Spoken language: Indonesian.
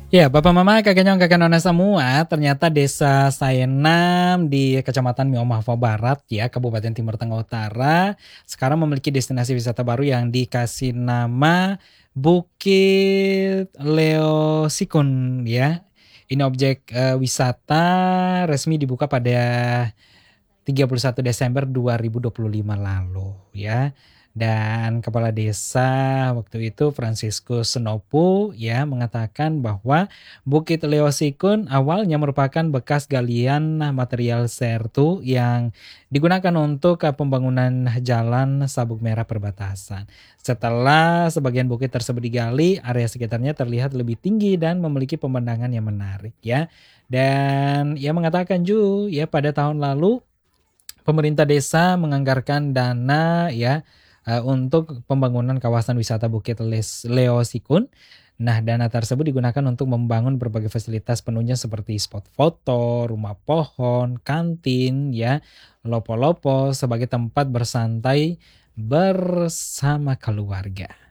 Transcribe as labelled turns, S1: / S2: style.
S1: Ya, Bapak Mama, kakek nyong, kakek nona semua, ternyata Desa Sayenam di Kecamatan Miomahfa Barat ya, Kabupaten Timur Tengah Utara, sekarang memiliki destinasi wisata baru yang dikasih nama Bukit Leo Sikun ya. Ini objek wisata resmi dibuka pada 31 Desember 2025 lalu ya. Dan kepala desa waktu itu Franciscus Senopu ya mengatakan bahwa Bukit Leo Sikun awalnya merupakan bekas galian material sertu yang digunakan untuk pembangunan jalan sabuk merah perbatasan. Setelah sebagian bukit tersebut digali, area sekitarnya terlihat lebih tinggi dan memiliki pemandangan yang menarik ya. Dan ia mengatakan juga ya pada tahun lalu pemerintah desa menganggarkan dana ya untuk pembangunan kawasan wisata Bukit Leo Sikun. Nah, dana tersebut digunakan untuk membangun berbagai fasilitas penuhnya seperti spot foto, rumah pohon, kantin, ya, lopo-lopo sebagai tempat bersantai bersama keluarga.